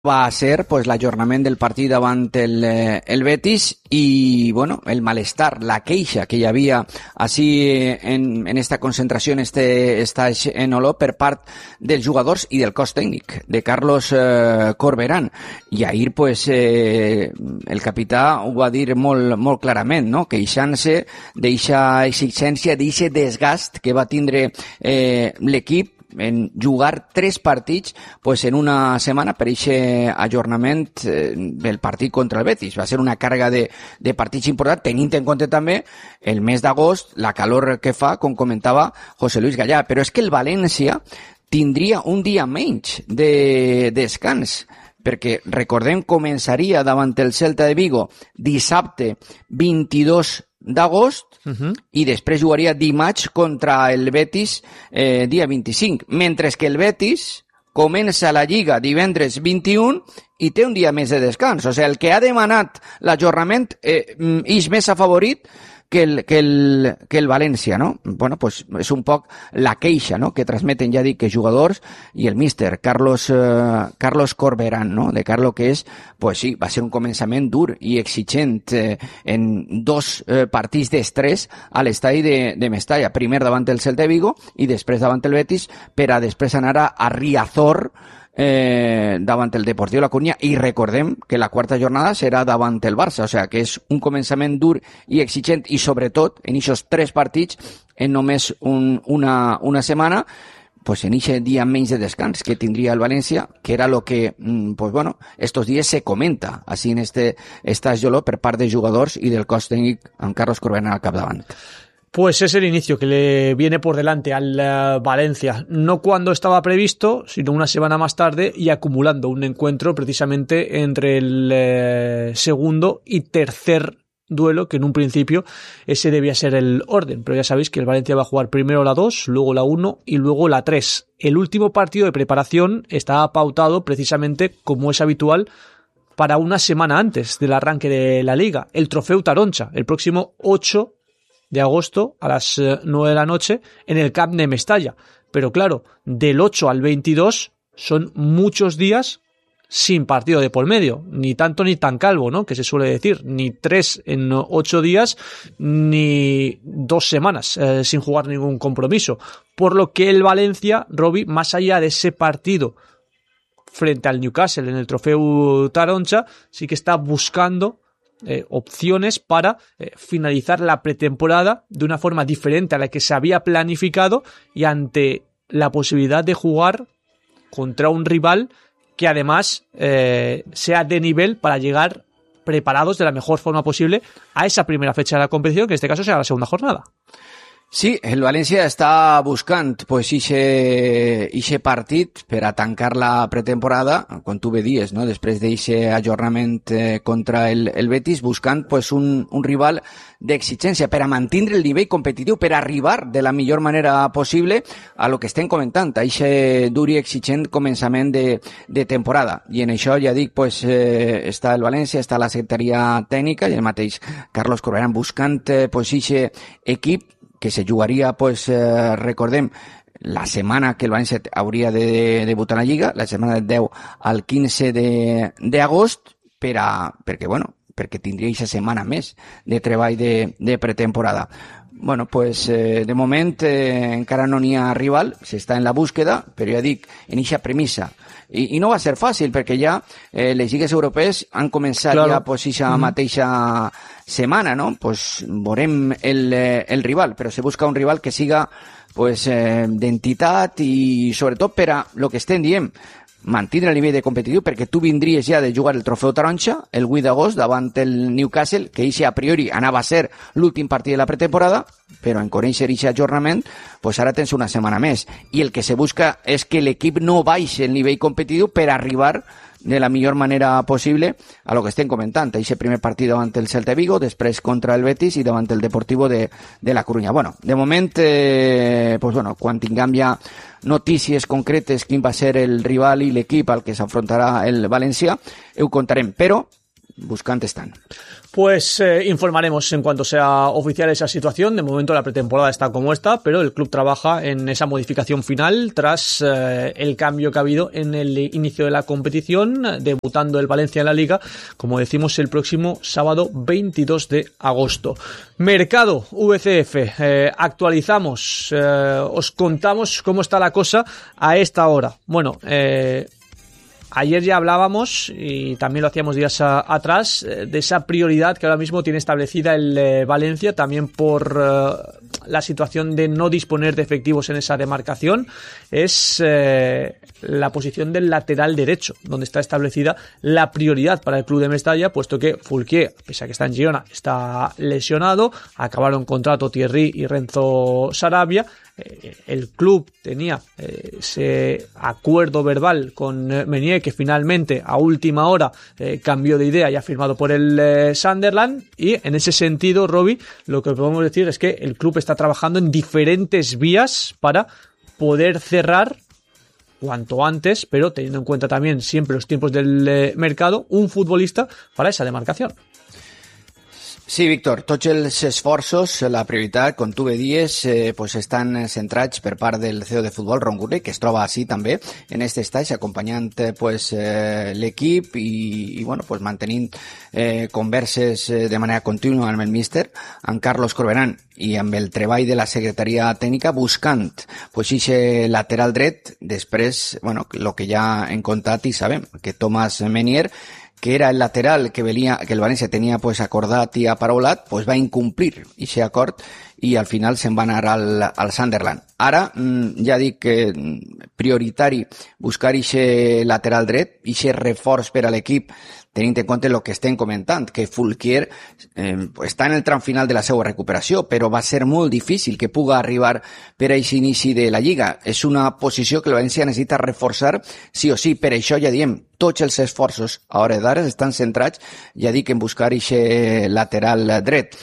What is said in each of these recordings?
va a ser pues l'ajornament del partit davant el Betis i bueno, el malestar, la queixa que hi havia així en esta concentració, en este estaix en Oló per part dels jugadors i del cos tècnic de Carlos Corberán. I ahir pues el capità ho va dir molt clarament, no? Queixant-se d'eixa exigència, d'eixe desgast que va tindre l'equip en jugar 3 partits pues en una setmana per eixe ajornament del partit contra el Betis. Va ser una càrrega de partits important, tenint en compte també el mes d'agost, la calor que fa, com comentava José Luis Gallà. Però és que el València tindria un dia menys de descans, perquè recordem començaria davant el Celta de Vigo dissabte 22 d'agost i després jugaria dimarts contra el Betis dia 25, mentre que el Betis comença la Lliga divendres 21 i té un dia més de descans. O sigui, el que ha demanat l'ajornament és més afavorit que el València, no? Bueno, pues és un poc la queixa, no?, que transmeten, ja dic, que jugadors i el míster Carlos Corberán, no?, de Carlo, que és, pues sí, va ser un començament dur i exigent en 2 partits d'estrès a l'estadi de Mestalla, primer davant el Celta de Vigo i després davant el Betis, per a després anar a Riazor davant el Deportiu La Coruña, i recordem que la quarta jornada serà davant el Barça, o sigui que és un començament dur i exigent, i sobretot en aquests 3 partits en només una setmana, pues en ese dia menys de descans que tindria el València, que era lo que pues bueno, estos días se comenta así en este estadio per part de jugadors i del cos tècnic amb Carlos Corberán al capdavant. Pues es el inicio que le viene por delante al Valencia, no cuando estaba previsto, sino una semana más tarde, y acumulando un encuentro precisamente entre el segundo y tercer duelo, que en un principio ese debía ser el orden, pero ya sabéis que el Valencia va a jugar primero la 2, luego la 1 y luego la 3. El último partido de preparación estaba pautado precisamente, como es habitual, para una semana antes del arranque de la Liga, el Trofeu Taroncha, el próximo 8 de agosto a las 9 de la noche en el Camp de Mestalla. Pero claro, del 8 al 22 son muchos días sin partido de por medio, ni tanto ni tan calvo, ¿no?, que se suele decir, ni 3 en 8 días, ni 2 semanas sin jugar ningún compromiso. Por lo que el Valencia, Robbie, más allá de ese partido frente al Newcastle en el Trofeu Taroncha, sí que está buscando opciones para finalizar la pretemporada de una forma diferente a la que se había planificado, y ante la posibilidad de jugar contra un rival que además sea de nivel para llegar preparados de la mejor forma posible a esa primera fecha de la competición, que en este caso será la segunda jornada. Sí, el València està buscant pues ixe partit per a tancar la pretemporada, com tu bé dies, no?, després d'eixe ajornament contra el Betis, buscant pues un rival d'exigència per a mantindre el nivell competitiu, per a arribar de la millor manera possible a lo que estem comentant, a eixe dur i exigent començament de temporada. I en això, ja dic, pues està el València, està la secretaria tècnica i el mateix Carlos Corberán buscant pues eixe equip que se jugaria, pues, recordem, la setmana que el València hauria de debutar a la Lliga, la setmana del 10 al 15 d'agost, perquè tindria aquesta setmana més de treball de pretemporada. Bueno, pues de moment encara no n'hi ha rival, s'està en la búsqueda, però ja dic, en eixa premissa. I no va ser fàcil, perquè ja les lligues europees han començat ja pues eixa mateixa setmana, no? Pues veurem el rival, però se busca un rival que siga pues d'entitat i sobretot per a lo que estem dient, mantindre el nivell de competitiu, perquè tu vindries ja de jugar el Trofeu Taroncha el 8 d'agost davant el Newcastle, que eixe a priori anava a ser l'últim partit de la pretemporada, però en conèixer eixe ajornament, pues ara tens una setmana més. I el que se busca és que l'equip no baixi el nivell competitiu per arribar de la millor manera possible a lo que estem comentant, eixe primer partit davant el Celta de Vigo, després contra el Betis i davant el Deportivo de La Coruña. Bueno, de moment, pues bueno, quan tinguem ja notícies concretes quin va ser el rival i l'equip al que s'afrontarà el València, ho contarem, però buscant están. Pues informaremos en cuanto sea oficial esa situación. De momento la pretemporada está como está, pero el club trabaja en esa modificación final tras el cambio que ha habido en el inicio de la competición, debutando el Valencia en la Liga, como decimos, el próximo sábado 22 de agosto. Mercado VCF, actualizamos, os contamos cómo está la cosa a esta hora. Bueno, ayer ya hablábamos, y también lo hacíamos días atrás, de esa prioridad que ahora mismo tiene establecida el Valencia, también por la situación de no disponer de efectivos en esa demarcación. Es la posición del lateral derecho, donde está establecida la prioridad para el club de Mestalla, puesto que Fulquier, pese a que está en Girona, está lesionado. Acabaron contrato Thierry y Renzo Sarabia. El club tenía ese acuerdo verbal con Meunier, que finalmente a última hora cambió de idea y ha firmado por el Sunderland. Y en ese sentido, Robbie, lo que podemos decir es que el club está trabajando en diferentes vías para poder cerrar cuanto antes, pero teniendo en cuenta también siempre los tiempos del mercado, un futbolista para esa demarcación. Sí, Víctor, tots els esforços, la prioritat, com tu bé dies, pues estan centrats per part del CEO de futbol, Ron Gurley, que es troba així també en aquest estatge, acompanyant pues, l'equip i bueno, pues, mantenint converses de manera contínua amb el míster, amb Carlos Corberán i amb el treball de la secretaria tècnica, buscant pues, ixe lateral dret. Després, bueno, lo que ja hem contat i sabem, que Thomas Meunier, que era el lateral que el València tenia pues, acordat i aparaulat, pues, va incomplir aquest acord i al final se'n va anar al Sunderland. Ara, ja dic que prioritari buscar aquest lateral dret, aquest reforç per a l'equip, tenint en compte el que estem comentant, que Fulquier està en el tram final de la seva recuperació, però va ser molt difícil que puga arribar per a aquest inici de la Lliga. És una posició que el València necessita reforçar sí o sí. Per això ja diem, tots els esforços a hores d'ara estan centrats, ja dic, en buscar aquest lateral dret.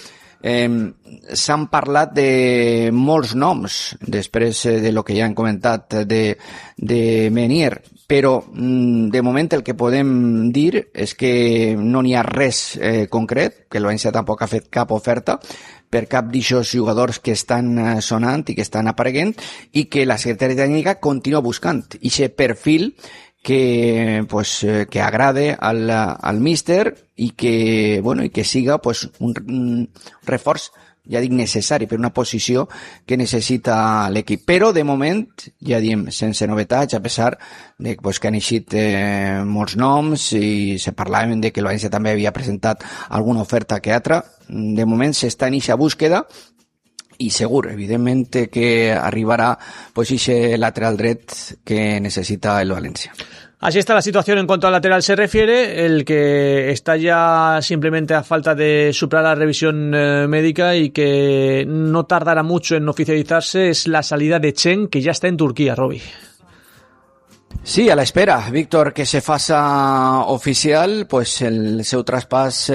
S'han parlat de molts noms després de lo que ja hem comentat de Meunier, però de moment el que podem dir és que no n'hi ha res concret, que el València tampoc ha fet cap oferta per cap d'aquests jugadors que estan sonant i que estan apareguent, i que la secretaria tècnica continua buscant aquest perfil que agrade al míster i que, bueno, i que siga pues, un reforç, ja dic, necessari per una posició que necessita l'equip. Però, de moment, ja diem, sense novetats, a pesar de pues, que han eixit molts noms i se parlaven de que el València també havia presentat alguna oferta que altra. De moment s'està en eixa búsqueda i segur, evidentment, que arribarà pues, ese lateral dret que necesita el Valencia. Así está la situación en cuanto al lateral se refiere. El que está ya simplemente a falta de superar la revisión médica y que no tardará mucho en oficializarse es la salida de Chen, que ya está en Turquía, Robbie. Sí, a l'espera, Víctor, que se faça oficial pues, el seu traspàs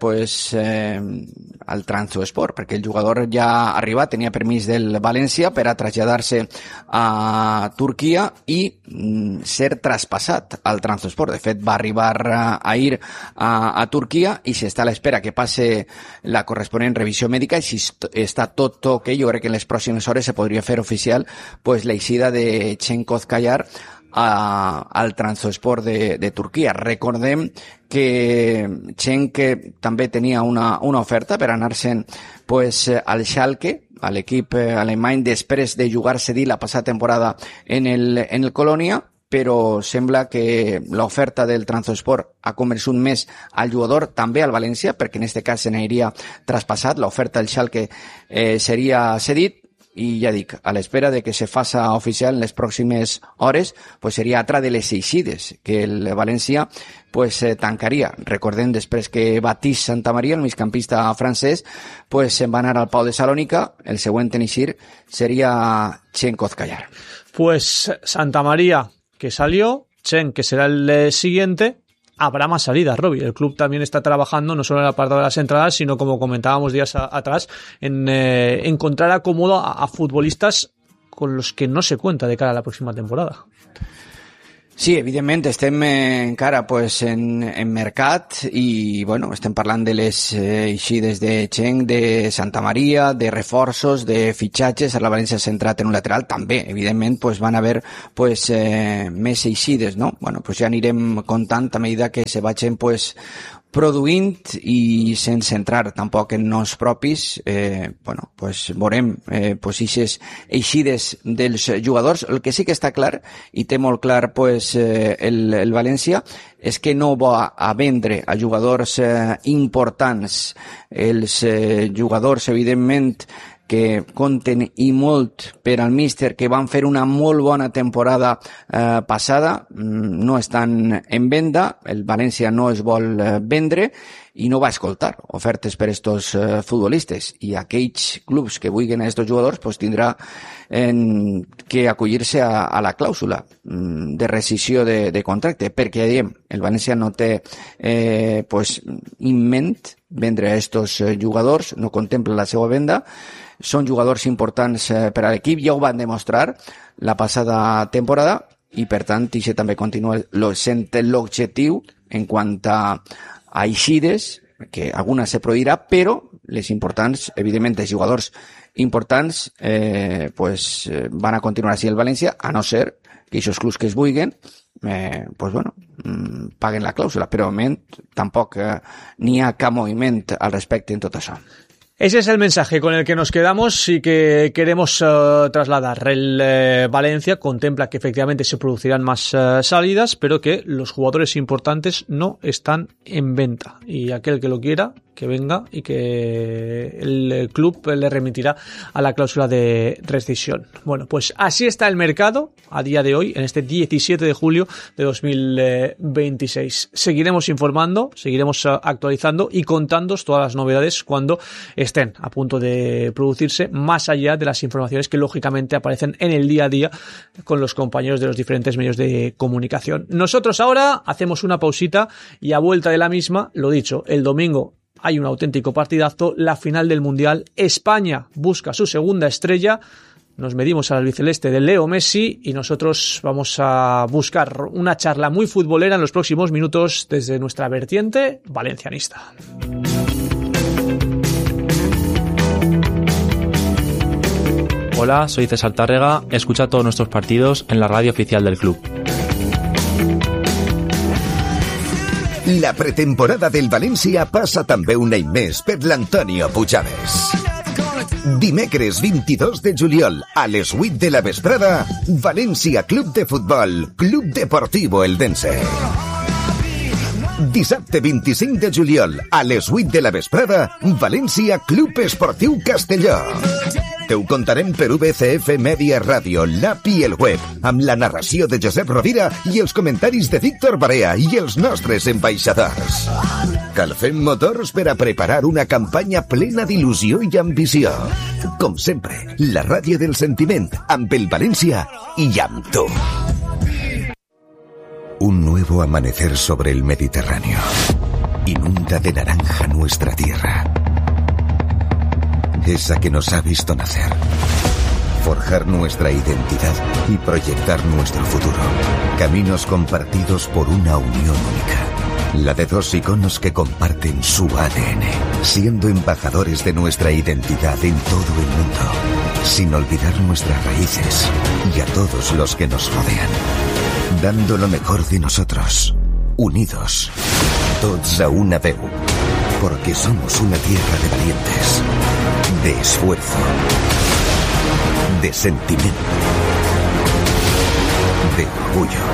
al Trabzonspor, perquè el jugador ja ha arribat, tenia permís del València per a traslladar-se a Turquia i ser traspassat al Trabzonspor. De fet, va arribar ahir a Turquia i s'està a l'espera que passe la corresponent revisió mèdica i si està tot ok, jo crec que en les pròximes hores se podria fer oficial pues, l'eixida de Cenk Kozkayar al Trabzonspor de Turquia. Recordem que Cenk també tenia una oferta per anar-se'n pues, al Schalke, a l'equip alemany, després de jugar cedit la passada temporada en el Colònia, però sembla que l'oferta del Trabzonspor ha convençut més al jugador, també al València, perquè en aquest cas se n'aniria traspassat, l'oferta del Schalke seria cedit, i ja dic, a l'espera de que se faça oficial en les pròximes hores, pues seria altra de les eixides que el València pues tancaria. Recordem, després que Baptiste Santamaria, el migcampista francès, pues se'n va anar al Pau de Salònica, el següent en eixir seria Cenk Kozkayar. Pues Santamaria, que salió, Chen, que será el siguiente. Habrá más salidas, Robbie. El club también está trabajando no solo en el apartado de las entradas, sino, como comentábamos días atrás, en encontrar acomodo a futbolistas con los que no se cuenta de cara a la próxima temporada. Sí, evidentment estem encara pues, en mercat i bueno, estem parlant de les eixides de Cheng, de Santa Maria, de reforços, de fitxatges. A la València s'ha centrat en un lateral. També, evidentment, pues, van haver pues, més eixides, no? Bueno, pues ja anirem contant a medida que se vagin pues, produint i sense entrar tampoc en noms propis, bueno, pues veurem pues ixes eixides dels jugadors. El que sí que està clar, i té molt clar pues el València, és que no va a vendre a jugadors importants. Els jugadors, evidentment, que compten i molt per al míster, que van fer una molt bona temporada passada, no estan en venda. El València no es vol vendre i no va escoltar ofertes per estos futbolistes, i aquells clubs que vulguin a estos jugadors pues tindrà que acollir-se a la clàusula de rescissió de contracte, perquè diem, el València no té pues en ment vendre a estos jugadors, no contempla la seva venda. Són jugadors importants per a l'equip, ja ho van demostrar la passada temporada, i per tant això també continua sent l'objectiu en quant a eixides, que alguna se produirà, però les importants, evidentment els jugadors importants pues van a continuar així el València, a no ser que aquests clubs que es vulguin pues bueno, paguen la clàusula, però de moment tampoc n'hi ha cap moviment al respecte en tot això. Ese es el mensaje con el que nos quedamos y que queremos trasladar. El Valencia contempla que efectivamente se producirán más salidas, pero que los jugadores importantes no están en venta. Y aquel que lo quiera, que venga y que el club le remitirá a la cláusula de rescisión. Bueno, pues así está el mercado a día de hoy, en este 17 de julio de 2026. Seguiremos informando, seguiremos actualizando y contándoos todas las novedades cuando estén a punto de producirse, más allá de las informaciones que lógicamente aparecen en el día a día con los compañeros de los diferentes medios de comunicación. Nosotros ahora hacemos una pausita y a vuelta de la misma, lo dicho, el domingo hay un auténtico partidazo, la final del Mundial. España busca su segunda estrella. Nos medimos al albiceleste de Leo Messi y nosotros vamos a buscar una charla muy futbolera en los próximos minutos desde nuestra vertiente valencianista. Hola, soy César Tárrega. Escucha todos nuestros partidos en la radio oficial del club. La pretemporada del València passa també un any més per l'Antonio Puigades. Dimecres 22 de juliol a les 8 de la vesprada, València Club de Futbol, Club Deportivo Eldense. Dissabte 25 de juliol a les 8 de la vesprada, València Club Esportiu Castelló. Te ho contarem per VCF Media Ràdio, l'app i el web, amb la narració de Josep Rovira i els comentaris de Víctor Barea i els nostres ambaixadors. Calfem motors per a preparar una campanya plena d'il·lusió i ambició. Com sempre, la ràdio del sentiment, amb el València i amb tu. Un nuevo amanecer sobre el Mediterráneo. Inunda de naranja nuestra tierra. Esa que nos ha visto nacer, forjar nuestra identidad y proyectar nuestro futuro. Caminos compartidos por una unión única. La de dos iconos que comparten su ADN, siendo embajadores de nuestra identidad en todo el mundo, sin olvidar nuestras raíces y a todos los que nos rodean. Dando lo mejor de nosotros, unidos, tots a una veu, porque somos una tierra de valientes, de esfuerzo, de sentimiento, de orgullo.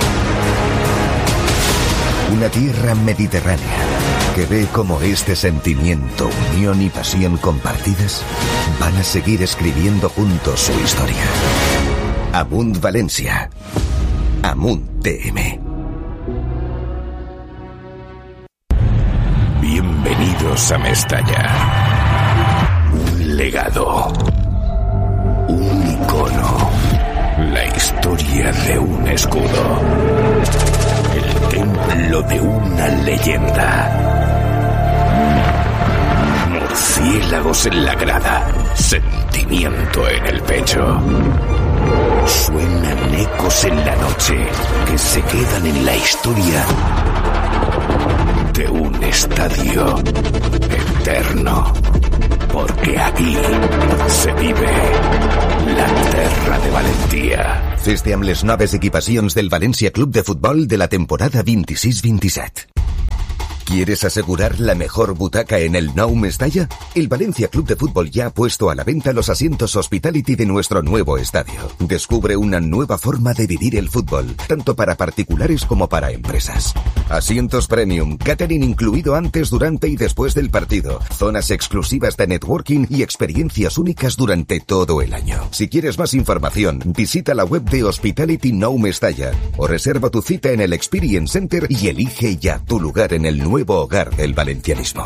Una tierra mediterránea que ve como este sentimiento, unión y pasión compartidas van a seguir escribiendo juntos su historia. Amunt València. Amunt TM. Bienvenidos a Mestalla. Un legado, un icono, la historia de un escudo, el templo de una leyenda. Murciélagos en la grada, sentimiento en el pecho. Suenan ecos en la noche que se quedan en la historia de un estadio eterno. Porque aquí se vive la terra de Valentía. Fes-te amb les noves equipacions del Valencia Club de Fútbol de la temporada 26-27. ¿Quieres asegurar la mejor butaca en el Nou Mestalla? El Valencia Club de Fútbol ya ha puesto a la venta los asientos Hospitality de nuestro nuevo estadio. Descubre una nueva forma de vivir el fútbol, tanto para particulares como para empresas. Asientos premium, catering incluido antes, durante y después del partido, zonas exclusivas de networking y experiencias únicas durante todo el año. Si quieres más información, visita la web de Hospitality Nou Mestalla o reserva tu cita en el Experience Center y elige ya tu lugar en el nuevo hogar del valencianismo.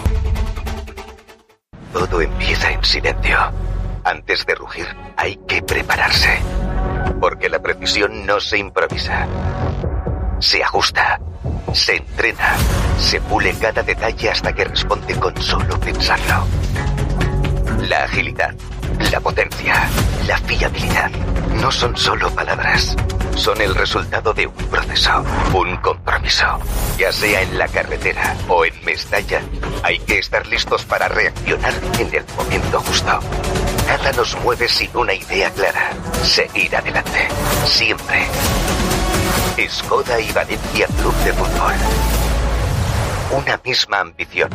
Todo empieza en silencio. Antes de rugir, hay que prepararse. Porque la precisión no se improvisa. Se ajusta, se entrena, se pule cada detalle hasta que responde con solo pensarlo. La agilidad, la potencia, la fiabilidad no son solo palabras. Son el resultado de un proceso, un compromiso. Ya sea en la carretera o en Mestalla, hay que estar listos para reaccionar en el momento justo. Nada nos mueve sin una idea clara. Seguir adelante, siempre. Skoda y Valencia Club de Fútbol. Una misma ambición.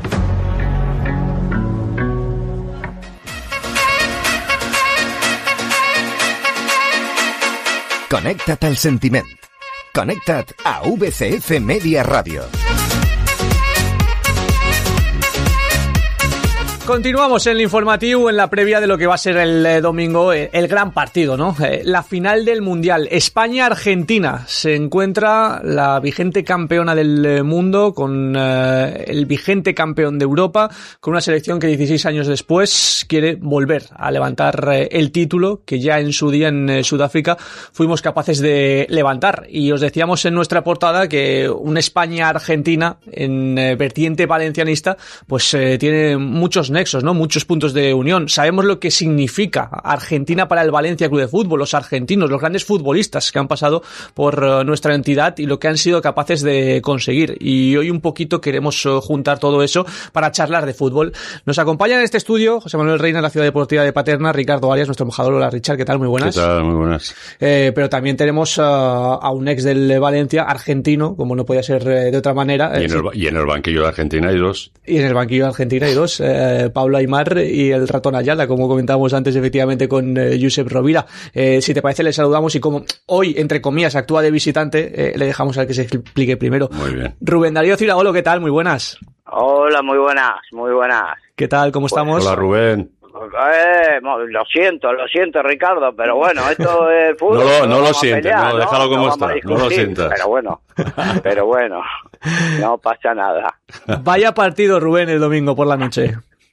Connecta't al sentiment. Connecta't a VCF Media Radio. Continuamos en el informativo, en la previa de lo que va a ser el domingo, el gran partido, ¿no? La final del Mundial. España-Argentina. Se encuentra la vigente campeona del mundo con el vigente campeón de Europa, con una selección que 16 años después quiere volver a levantar el título que ya en su día en Sudáfrica fuimos capaces de levantar. Y os decíamos en nuestra portada que una España-Argentina en vertiente valencianista pues tiene muchos nexos, ¿no? Muchos puntos de unión. Sabemos lo que significa Argentina para el Valencia Club de Fútbol, los argentinos, los grandes futbolistas que han pasado por nuestra entidad y lo que han sido capaces de conseguir. Y hoy un poquito queremos juntar todo eso para charlar de fútbol. Nos acompaña en este estudio José Manuel Reina, de la ciudad deportiva de Paterna, Ricardo Arias, nuestro embajador. Hola, Richard, ¿qué tal? Muy buenas. ¿Qué tal? Muy buenas. Pero también tenemos a un ex del Valencia, argentino, como no podía ser de otra manera. Y en el banquillo de Argentina hay dos. Y en el banquillo de Argentina hay dos. Pablo Aimar y el ratón Ayala, como comentábamos antes efectivamente con Josep Rovira. Si te parece, le saludamos y como hoy, entre comillas, actúa de visitante, le dejamos al que se explique primero. Muy bien. Rubén Darío Ciragolo, ¿qué tal? Muy buenas. Hola, muy buenas, muy buenas. ¿Qué tal? ¿Cómo estamos? Hola, Rubén. Lo siento, Ricardo, pero bueno, esto es fútbol. No lo sientes, no, déjalo como está, no lo sientas. Pero bueno, no pasa nada. Vaya partido, Rubén, el domingo por la noche.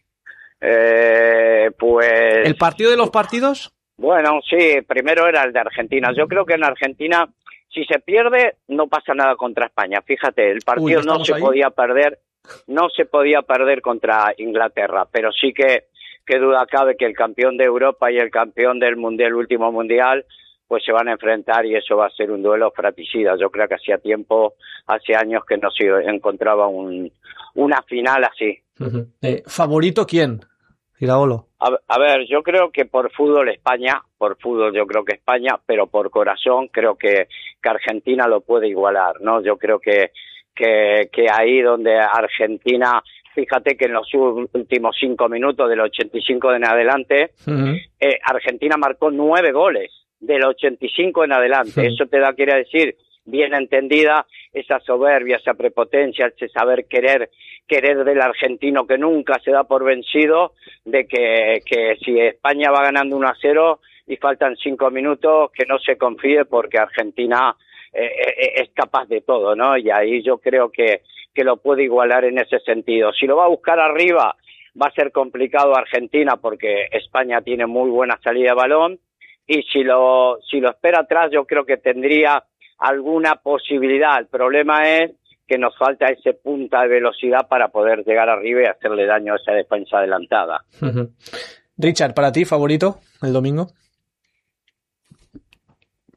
Pues... ¿El partido de los partidos? Bueno, sí, primero era el de Argentina. Yo creo que en Argentina, si se pierde, no pasa nada contra España. Fíjate, el partido no se podía perder contra Inglaterra, pero sí que duda cabe que el campeón de Europa y el campeón del mundial, el último mundial, pues se van a enfrentar y eso va a ser un duelo fratricida. Yo creo que hace años que no se encontraba una final así. Uh-huh. ¿Favorito quién? Giraolo. A ver, yo creo que por fútbol yo creo que España, pero por corazón creo que Argentina lo puede igualar, ¿no? Yo creo que ahí donde Argentina, fíjate que en los últimos 5 minutos del 85 en adelante, uh-huh. Argentina marcó 9 goles del 85 en adelante. Uh-huh. Eso quiere decir, bien entendida, esa soberbia, esa prepotencia, ese saber querer del argentino que nunca se da por vencido, de que si España va ganando 1-0 y faltan 5 minutos, que no se confíe porque Argentina es capaz de todo, ¿no? Y ahí yo creo que lo puede igualar en ese sentido. Si lo va a buscar arriba, va a ser complicado Argentina porque España tiene muy buena salida de balón, y si lo espera atrás, yo creo que tendría alguna posibilidad. El problema es que nos falta ese punta de velocidad para poder llegar arriba y hacerle daño a esa defensa adelantada. Uh-huh. Richard, ¿para ti favorito el domingo?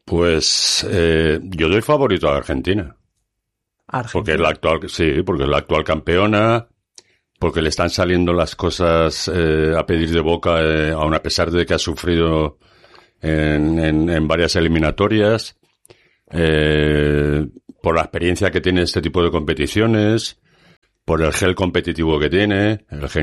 Pues yo doy favorito a Argentina. Porque es la actual campeona, porque le están saliendo las cosas a pedir de boca, aun a pesar de que ha sufrido en varias eliminatorias, por la experiencia que tiene este tipo de competiciones, por el gen competitivo que tiene,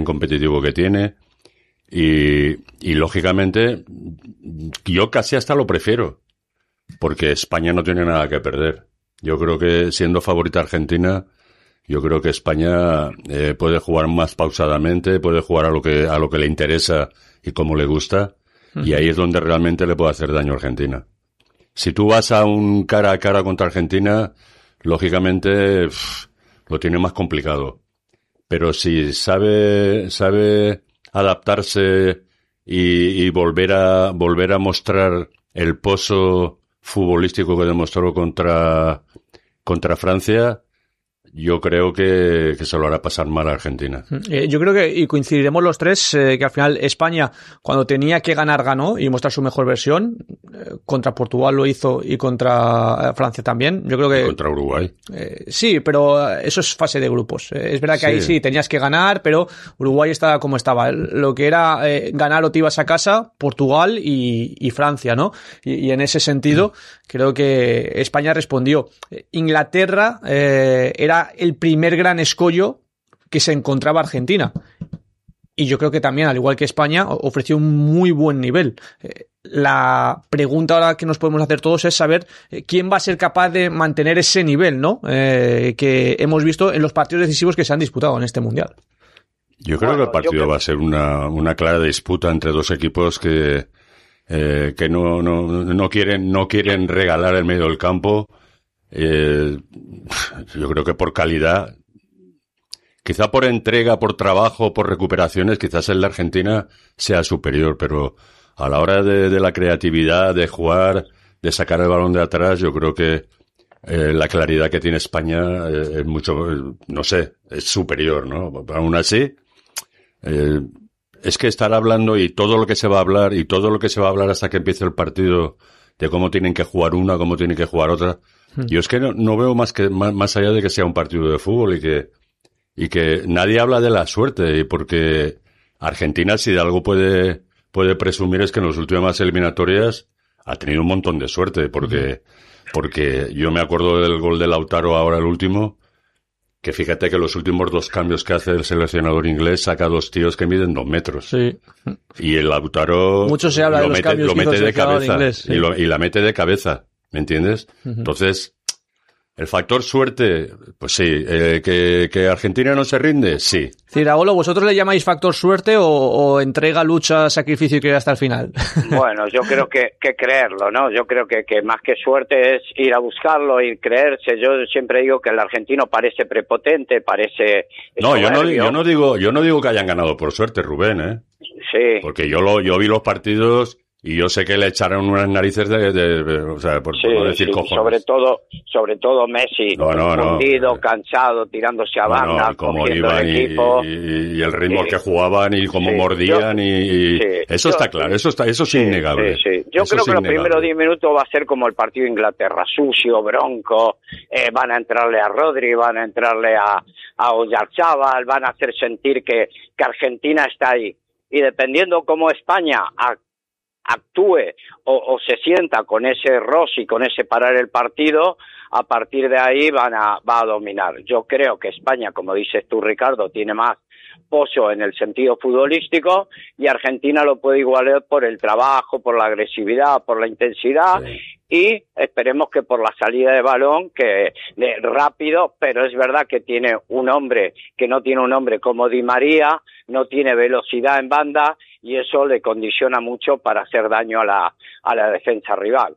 y lógicamente yo casi hasta lo prefiero, porque España no tiene nada que perder. Yo creo que siendo favorita Argentina, yo creo que España puede jugar más pausadamente, puede jugar a lo que le interesa y como le gusta, y ahí es donde realmente le puede hacer daño a Argentina. Si tú vas a un cara a cara contra Argentina, lógicamente lo tiene más complicado. Pero si sabe adaptarse y volver a mostrar el pozo futbolístico que demostró contra Francia, yo creo que se lo hará pasar mal a Argentina. Yo creo que, y coincidiremos los tres, que al final España, cuando tenía que ganar, ganó y mostrar su mejor versión. Contra Portugal lo hizo y contra Francia también. Yo creo que... Y contra Uruguay. Sí, pero eso es fase de grupos. Es verdad que ahí sí tenías que ganar, pero Uruguay estaba como estaba. Lo que era ganar o te ibas a casa, Portugal y Francia, ¿no? Y en ese sentido, creo que España respondió. Inglaterra era el primer gran escollo que se encontraba Argentina. Y yo creo que también, al igual que España, ofreció un muy buen nivel. La pregunta ahora que nos podemos hacer todos es saber quién va a ser capaz de mantener ese nivel, ¿no? Que hemos visto en los partidos decisivos que se han disputado en este Mundial. Yo creo que el partido va a ser una clara disputa entre dos equipos que no quieren regalar el medio del campo. Yo creo que por calidad, quizá por entrega, por trabajo, por recuperaciones, quizás el de Argentina sea superior, pero a la hora de la creatividad, de jugar, de sacar el balón de atrás, yo creo que la claridad que tiene España es mucho, no sé, es superior, ¿no? Aún así, es que estar hablando y todo lo que se va a hablar hasta que empiece el partido, de cómo tienen que jugar una, cómo tienen que jugar otra. Yo es que no veo más allá de que sea un partido de fútbol y que nadie habla de la suerte, y porque Argentina, si de algo puede presumir, es que en las últimas eliminatorias ha tenido un montón de suerte, porque yo me acuerdo del gol de Lautaro ahora, el último, que fíjate que los últimos dos cambios que hace el seleccionador inglés saca dos tíos que miden 2 metros. Sí. Y el Lautaro mucho se habla de los cambios lo mete de cabeza inglés, sí. y la mete de cabeza, ¿me entiendes? Entonces, el factor suerte, pues sí. ¿Que Argentina no se rinde? Sí. Ciraolo, ¿vosotros le llamáis factor suerte o entrega, lucha, sacrificio y que hasta el final? Bueno, yo creo que creerlo, ¿no? Yo creo que más que suerte es ir a buscarlo y creerse. Yo siempre digo que el argentino parece prepotente, parece... No, yo no digo que hayan ganado por suerte, Rubén, ¿eh? Sí. Porque yo vi los partidos... Y yo sé que le echaron unas narices o sea, por no decir cojones. Sobre todo Messi, confundido, cansado, tirándose a banda, cogiendo el equipo. Y el ritmo que jugaban y cómo mordían eso está claro, eso es innegable. Sí. Yo creo que los primeros 10 minutos va a ser como el partido de Inglaterra, sucio, bronco, van a entrarle a Rodri, van a entrarle a Oyarzabal, van a hacer sentir que Argentina está ahí. Y dependiendo cómo España actúe o se sienta con ese rosy, con ese parar el partido, a partir de ahí va a dominar. Yo creo que España, como dices tú, Ricardo, tiene más pozo en el sentido futbolístico y Argentina lo puede igualar por el trabajo, por la agresividad, por la intensidad y esperemos que por la salida de balón, que rápido, pero es verdad que tiene un hombre que no tiene un hombre como Di María, no tiene velocidad en banda y eso le condiciona mucho para hacer daño a la defensa rival.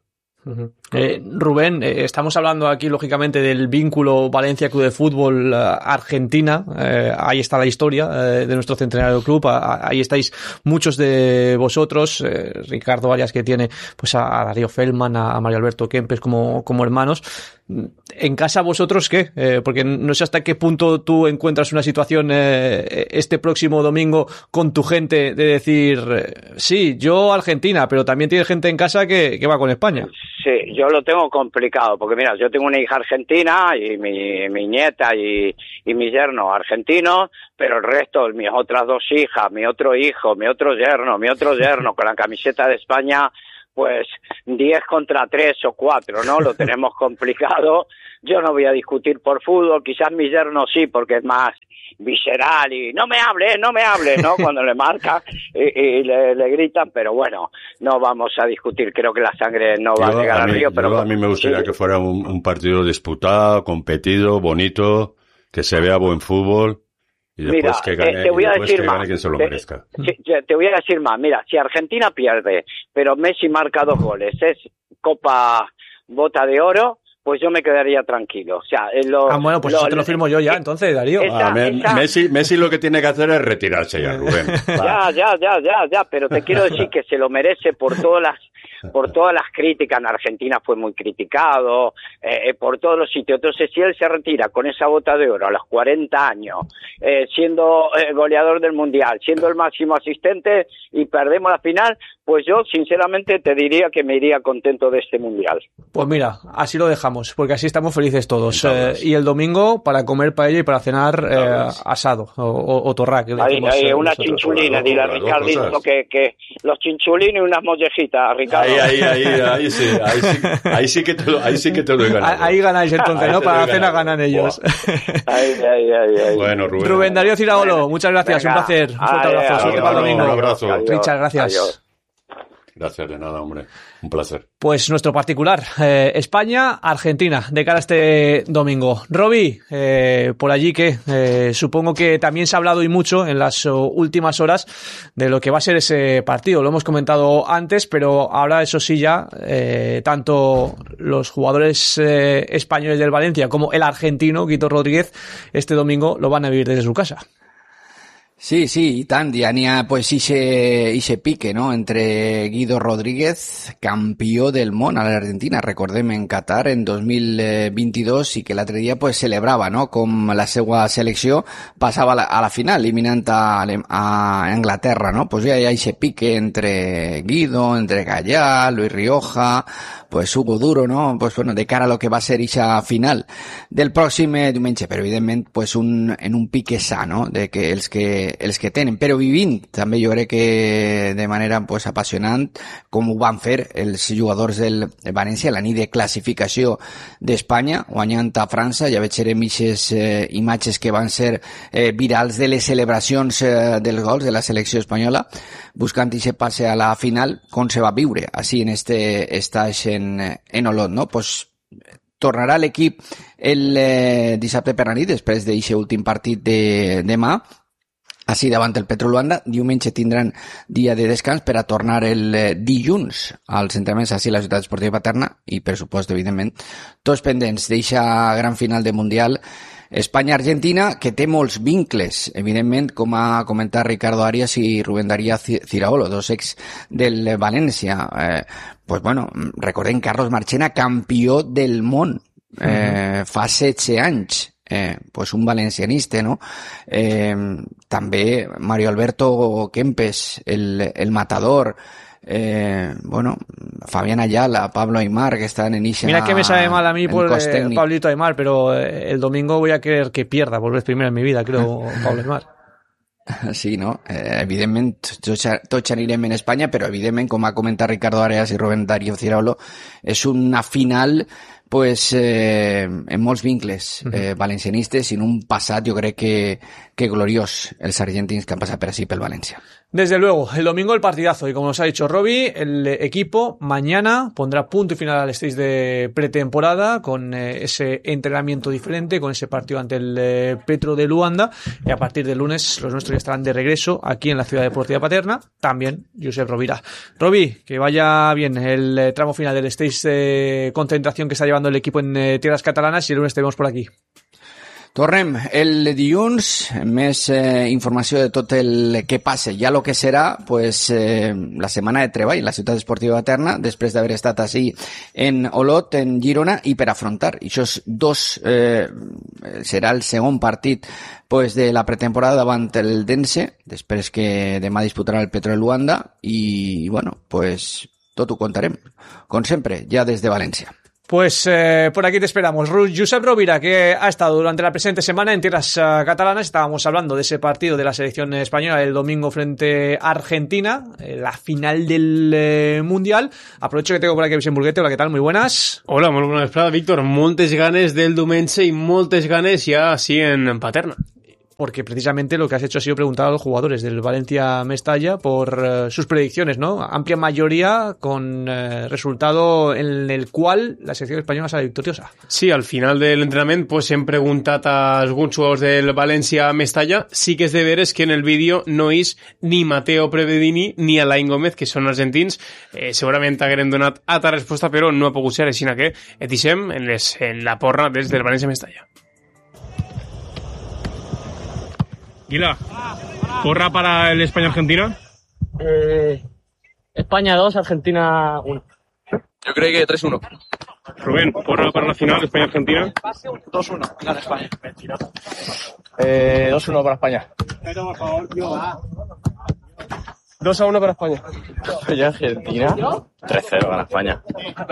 Rubén, estamos hablando aquí lógicamente del vínculo Valencia Club de Fútbol Argentina, ahí está la historia de nuestro centenario club, ahí estáis muchos de vosotros, Ricardo Arias, que tiene pues a Darío Feldman, a Mario Alberto Kempes como hermanos. En casa vosotros, ¿qué? Porque no sé hasta qué punto tú encuentras una situación este próximo domingo con tu gente de decir, sí, yo Argentina, pero también tiene gente en casa que va con España. Sí, yo lo tengo complicado, porque mira, yo tengo una hija argentina y mi nieta y mi yerno argentinos, pero el resto, mis otras 2 hijas, mi otro hijo, mi otro yerno con la camiseta de España, pues 10 contra 3 o 4, ¿no? Lo tenemos complicado. Yo no voy a discutir por fútbol, quizás mi yerno sí, porque es más visceral y no me hable, ¿no? Cuando le marca y le gritan, pero bueno, no vamos a discutir, creo que la sangre no va a llegar al río. Pero a mí me gustaría que fuera un partido disputado, competido, bonito, que se vea buen fútbol. Y después que gane, te voy a decir más, quien se lo merezca. Te voy a decir más, mira, si Argentina pierde, pero Messi marca 2 goles, es Copa Bota de Oro, pues yo me quedaría tranquilo. O sea, bueno, pues eso te lo firmo yo ya, entonces, Darío. Messi lo que tiene que hacer es retirarse ya, Rubén. Ya, pero te quiero decir que se lo merece por todas las críticas. En Argentina fue muy criticado, por todos los sitios. Entonces, si él se retira con esa Bota de Oro a los 40 años, siendo goleador del Mundial, siendo el máximo asistente y perdemos la final, pues yo, sinceramente, te diría que me iría contento de este Mundial. Pues mira, así lo dejamos, porque así estamos felices todos. Y el domingo, para comer paella y para cenar asado o torrá. Hay una chinchulina, dile a Ricardito que los chinchulines y unas mollejitas, Ricardo. Ahí sí que te lo he ganado. Ahí ganáis entonces, ¿no? Para la cena ganan ellos. Bueno, Rubén Darío Ciraolo, muchas gracias, un placer. Un fuerte abrazo, suerte para el domingo. Un abrazo. Richard, gracias. Adiós. Gracias, de nada, hombre. Un placer. Pues nuestro particular, España-Argentina, de cara a este domingo. Roby, por allí que supongo que también se ha hablado y mucho en las últimas horas de lo que va a ser ese partido. Lo hemos comentado antes, pero ahora eso sí ya, tanto los jugadores españoles del Valencia como el argentino, Guido Rodríguez, este domingo lo van a vivir desde su casa. Sí, i tant, ja n'hi ha pues ixe pique, no?, entre Guido Rodríguez, campió del món a l'Argentina, recordem, en Qatar en 2022, i que l'altre dia pues celebrava, no?, com la seva selecció passava a la final, eliminant a Anglaterra, no? Pues ja hi ha ixe pique entre Guido, entre Gallà, Luis Rioja, pues Hugo Duro, no? Pues bueno, de cara a lo que va a ser ixa final del pròxim diumenge, però evidentment pues en un pique sa, no?, de que els que tenen, però vivint també jo crec que de manera pues apassionant, com ho van fer els jugadors del València la nit de classificació d'Espanya, guanyant a França. Ja veurem ixes imatges que van ser virals de les celebracions dels gols de la selecció espanyola, buscant ixe passe a la final, com se va viure així en este estaix en Olot, no? Pues tornarà l'equip el dissabte per la nit, després d'eixe últim partit de demà, així davant el Petro Luanda. Diumenge tindran dia de descans per a tornar el dilluns als entrenaments així a la Ciutat Esportiva Paterna i, per supost, evidentment, tots pendents d'eixa gran final de Mundial Espanya-Argentina, que té molts vincles, evidentment, com ha comentat Ricardo Arias i Rubén Darío Ciraolo, dos ex del València. Pues bueno, recordem Carlos Marchena, campió del món fa 16 anys. Pues un valencianista, no? També Mario Alberto Kempes, el matador, bueno, Fabián Ayala, Pablo Aimar, que están en Isha. Mira que me sabe mal a mí por Pablito Aimar, pero el domingo voy a querer que pierda por vez primera en mi vida, creo, Pablo Aimar. Sí, no? Evidentment, tots anirem en Espanya, però evidentment, com ha comentat Ricardo Arias i Rubén Darío Ciraolo, és una final pues en molts vincles valencianistes i en un passat jo crec que gloriós els argentins que han passat per així pel València. Desde luego, el domingo el partidazo y como nos ha dicho Roby, el equipo mañana pondrá punto y final al stage de pretemporada con ese entrenamiento diferente, con ese partido ante el Petro de Luanda, y a partir del lunes los nuestros ya estarán de regreso aquí en la Ciudad Deportiva Paterna, también Josep Rovira. Roby, que vaya bien el tramo final del stage de concentración que está llevando el equipo en tierras catalanas y el lunes te vemos por aquí. Tornem el dilluns, més informació de tot el que passa, ja lo que serà pues, la setmana de treball en la Ciutat Esportiva Paterna, després d'haver estat així en Olot, en Girona, i per afrontar aquests dos, serà el segon partit pues, de la pretemporada davant el Dense, després que demà disputarà el Petro de Luanda, i bueno, pues tot ho contarem, com sempre, ya desde Valencia. Pues por aquí te esperamos. Josep Rovira, que ha estado durante la presente semana en tierras catalanas. Estábamos hablando de ese partido de la selección española el domingo frente a Argentina, la final del Mundial. Aprovecho que tengo por aquí a Vicent Burguete. Hola, ¿qué tal? Muy buenas. Hola, molt bona vesprada, Víctor. Moltes ganes del diumenge i moltes ganes ja sí en Paterna. Porque precisamente lo que has hecho ha sido preguntar a los jugadores del Valencia Mestalla por sus predicciones, ¿no? Amplia mayoría con resultado en el cual la selección española sale victoriosa. Sí, al final de l'entrenament pues, hem preguntat a alguns jugadors del València Mestalla. Sí que és de veres que en el vídeo no és ni Matteo Prevedini ni Alain Gómez, que són argentins. Segurament haguerem donat altra resposta, però no ha pogut ser, així que et deixem en la porra des del València Mestalla. Guila, ¿porra para el España-Argentina? España 2, Argentina 1. Yo creo que 3-1. Rubén, ¿porra para la final España-Argentina? 2-1, gana España. 2-1 para España. 2-1 para España. ¿Y Argentina? 3-0 gana España.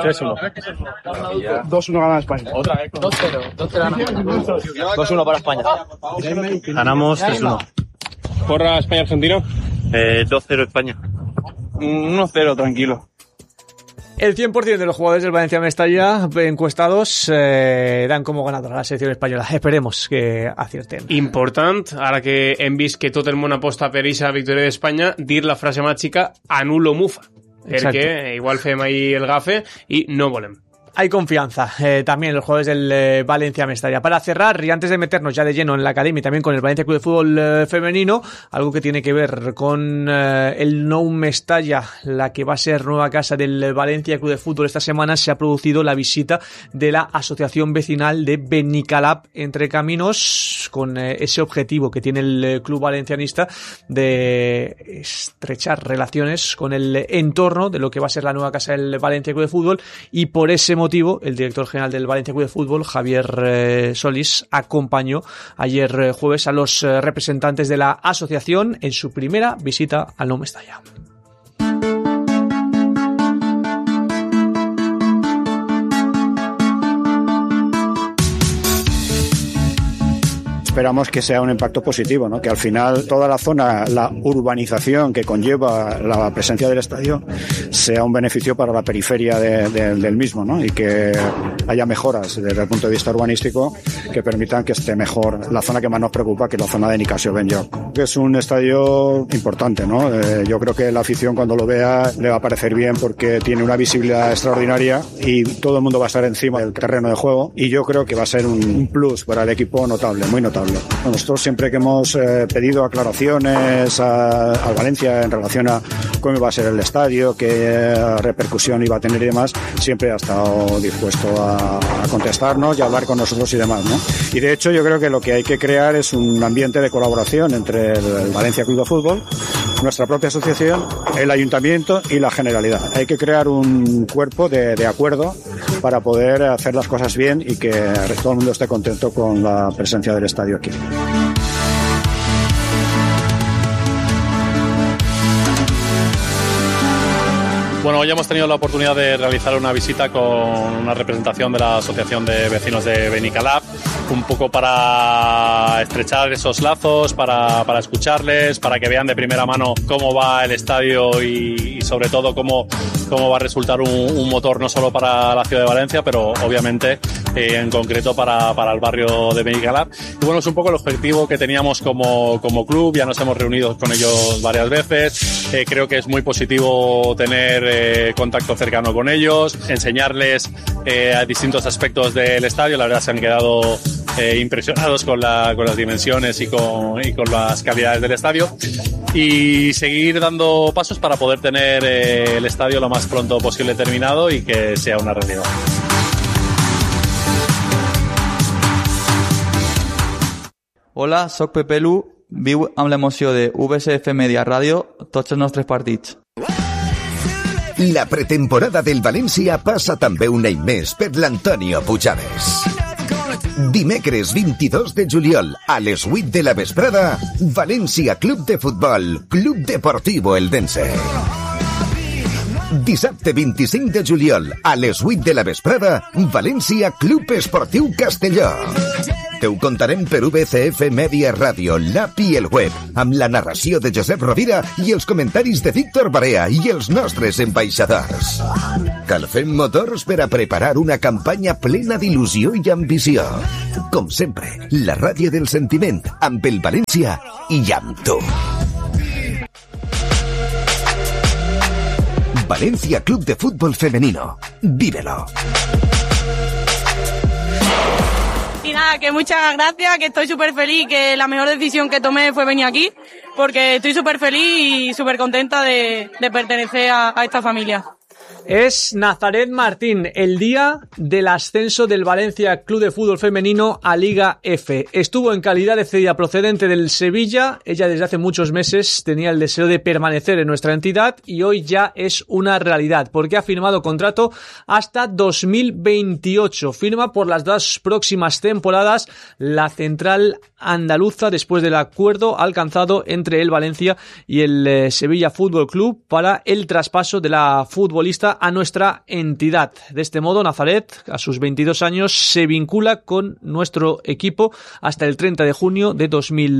3-1. 2-1 gana España. Otra vez. 2-0. 2-1 para España. Ganamos 3-1. ¿Porra España-Argentina? 2-0 España. 1-0, tranquilo. El 100% de los jugadores del Valencia Mestalla encuestados dan como ganador a la selección española. Esperemos que acierten. Important, ara que hem vist que tot el món aposta per aquesta victòria d'Espanya, dir la frase màgica anulo mufa. Exacto. Perquè igual fem ahí el gafe i no volem. Hay confianza también en los jugadores del Valencia Mestalla. Para cerrar, y antes de meternos ya de lleno en la academia y también con el Valencia Club de Fútbol femenino, algo que tiene que ver con el Nou Mestalla, la que va a ser nueva casa del Valencia Club de Fútbol esta semana, se ha producido la visita de la Asociación Vecinal de Benicalap Entre Caminos, con ese objetivo que tiene el club valencianista de estrechar relaciones con el entorno de lo que va a ser la nueva casa del Valencia Club de Fútbol, y por ese motivo el director general del Valencia Club de Fútbol, Javier Solís, acompañó ayer jueves a los representantes de la asociación en su primera visita al Nou Mestalla. Esperamos que sea un impacto positivo, ¿no? Que al final toda la zona, la urbanización que conlleva la presencia del estadio sea un beneficio para la periferia del mismo, ¿no? Y que haya mejoras desde el punto de vista urbanístico que permitan que esté mejor la zona que más nos preocupa, que es la zona de Nicasio Benlloc. Es un estadio importante, ¿no? Yo creo que la afición cuando lo vea le va a parecer bien porque tiene una visibilidad extraordinaria y todo el mundo va a estar encima del terreno de juego, y yo creo que va a ser un plus para el equipo notable, muy notable. Nosotros siempre que hemos pedido aclaraciones al Valencia en relación a cómo iba a ser el estadio, qué repercusión iba a tener y demás, siempre ha estado dispuesto a contestarnos y a hablar con nosotros y demás, ¿no? Y de hecho yo creo que lo que hay que crear es un ambiente de colaboración entre el Valencia Club de Fútbol, nuestra propia asociación, el ayuntamiento y la Generalidad. Hay que crear un cuerpo de acuerdo para poder hacer las cosas bien y que todo el mundo esté contento con la presencia del estadio aquí. Bueno, hoy hemos tenido la oportunidad de realizar una visita con una representación de la Asociación de Vecinos de Benicalap, un poco para estrechar esos lazos, para escucharles, para que vean de primera mano cómo va el estadio y sobre todo cómo va a resultar un motor no solo para la ciudad de Valencia, pero obviamente en concreto para el barrio de Benicalap. Y bueno, es un poco el objetivo que teníamos como club, ya nos hemos reunido con ellos varias veces, creo que es muy positivo tener contacto cercano con ellos, enseñarles a distintos aspectos del estadio. La verdad se han quedado impresionados con las dimensiones y con las calidades del estadio, y seguir dando pasos para poder tener el estadio lo más pronto posible terminado y que sea una realidad. Hola, soc Pepe Lu, viu amb l'emoció de VSF Media Ràdio tots els nostres partits. La pretemporada del València passa també un any més per l'Antonio Puigades. Dimecres 22 de juliol a les 8 de la vesprada, València Club de Futbol, Club Deportivo Eldense. Dissabte 25 de juliol, a les 8 de la vesprada, València Club Esportiu Castelló. Te ho contarem per VCF Media Ràdio, l'app i el web, amb la narració de Josep Rovira i els comentaris de Víctor Barea i els nostres ambaixadors. Calfem motors per a preparar una campanya plena d'il·lusió i ambició. Com sempre, la ràdio del sentiment, amb el València i amb tu. Valencia Club de Fútbol Femenino. Vívelo. Y nada, que muchas gracias, que estoy súper feliz, que la mejor decisión que tomé fue venir aquí, porque estoy súper feliz y súper contenta de pertenecer a esta familia. Es Nazaret Martín, el día del ascenso del Valencia Club de Fútbol Femenino a Liga F. Estuvo en calidad de cedida procedente del Sevilla. Ella desde hace muchos meses tenía el deseo de permanecer en nuestra entidad y hoy ya es una realidad porque ha firmado contrato hasta 2028. Firma por las 2 próximas temporadas la central andaluza después del acuerdo alcanzado entre el Valencia y el Sevilla Fútbol Club para el traspaso de la futbolista a nuestra entidad. De este modo, Nazaret, a sus 22 años, se vincula con nuestro equipo hasta el 30 de junio de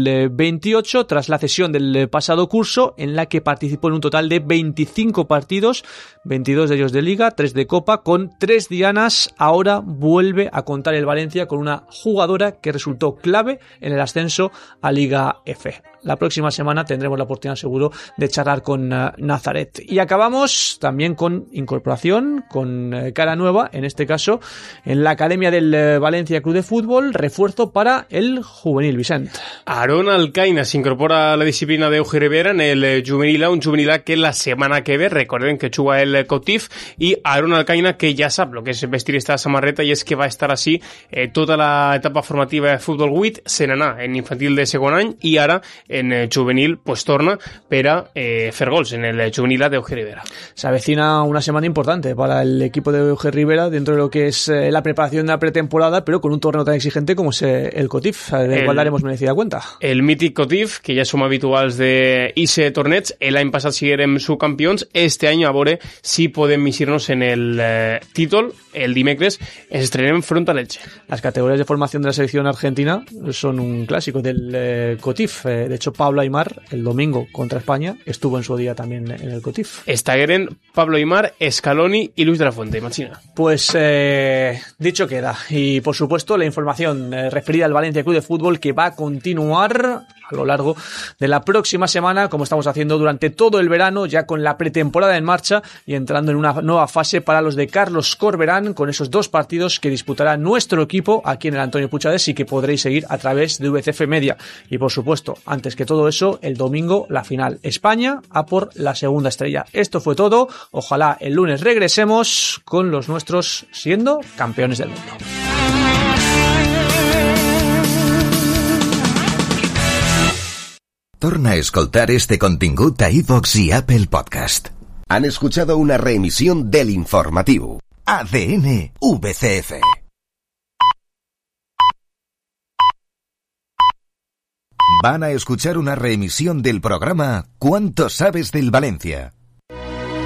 2028, tras la cesión del pasado curso, en la que participó en un total de 25 partidos, 22 de ellos de Liga, 3 de Copa, con 3 dianas. Ahora vuelve a contar el Valencia con una jugadora que resultó clave en el ascenso a Liga F. La próxima semana tendremos la oportunidad seguro de charlar con Nazaret. Y acabamos también con incorporación, con cara nueva, en este caso en la Academia del Valencia Club de Fútbol, refuerzo para el juvenil, Vicent. Aaron Alcaina se incorpora a la disciplina de Eugenio Rivera en el juvenil A, un juvenil A que la setmana que ve, recorden que juga el Cotif, y Aaron Alcaina que ya sabe lo que es vestir esta samarreta y es que va a estar así toda la etapa formativa de Futbol 8, se n'anà en infantil de segon any i ara en juvenil pues torna per a fer gols en el juvenil A de Eugenio Rivera. Se avecina una semana importante para el equipo de Eugenio Rivera dentro de lo que es la preparación de la pretemporada, pero con un torneo tan exigente como es el Cotif, del cual daremos merecida cuenta. El mític Cotif, que ja som habituals d'Ice torneig, l'any passat siguérem subcampions, este any a veure si podem missir-nos en el títol. El dimecres estrenem front a l'Elche. Las categorías de formación de la selección argentina son un clásico del Cotif. De hecho, Pablo Aimar, el domingo contra España, estuvo en su día también en el Cotif. Estagueren Pablo Aimar, Scaloni y Luis de la Fuente, Machina. Pues dicho queda. Y por supuesto la información referida al Valencia Club de Fútbol, que va a continuar a lo largo de la próxima semana, como estamos haciendo durante todo el verano, ya con la pretemporada en marcha y entrando en una nueva fase para los de Carlos Corberán, con esos 2 partidos que disputará nuestro equipo aquí en el Antonio Puigades y que podréis seguir a través de VCF Media. Y por supuesto, antes que todo eso, el domingo la final, España a por la segunda estrella. Esto fue todo. Ojalá el lunes regresemos con los nuestros siendo campeones del mundo. Torna a escoltar este contingut a iVox y Apple Podcast. Han escuchado una reemisión del informativo ADN VCF. Van a escuchar una reemisión del programa ¿Cuánto sabes del Valencia?